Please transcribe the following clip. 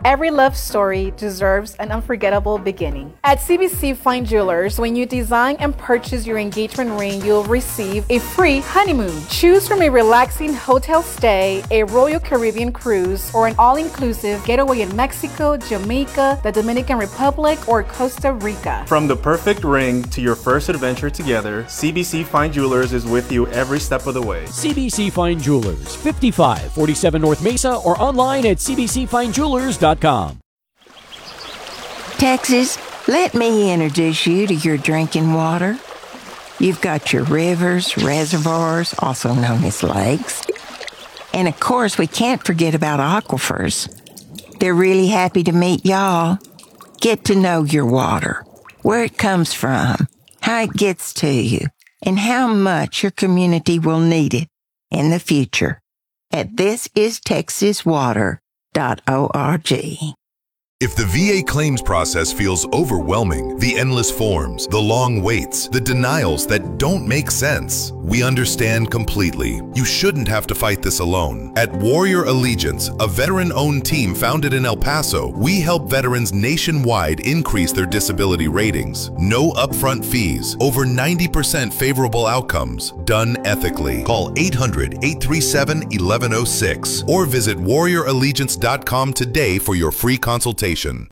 Every love story deserves an unforgettable beginning. At CBC Fine Jewelers, when you design and purchase your engagement ring, you'll receive a free honeymoon. Choose from a relaxing hotel stay, a Royal Caribbean cruise, or an all-inclusive getaway in Mexico, Jamaica, the Dominican Republic, or Costa Rica. From the perfect ring to your first adventure together, CBC Fine Jewelers is with you every step of the way. CBC Fine Jewelers, 5547 North Mesa, or online at cbcfinejewelers.com. Texas, let me introduce you to your drinking water. You've got your rivers, reservoirs, also known as lakes. And of course, we can't forget about aquifers. They're really happy to meet y'all. Get to know your water, where it comes from, how it gets to you, and how much your community will need it in the future at thisistexaswater.org. If the VA claims process feels overwhelming, the endless forms, the long waits, the denials that don't make sense, we understand completely. You shouldn't have to fight this alone. At Warrior Allegiance, a veteran-owned team founded in El Paso, we help veterans nationwide increase their disability ratings. No upfront fees, over 90% favorable outcomes, done ethically. Call 800-837-1106 or visit warriorallegiance.com today for your free consultation.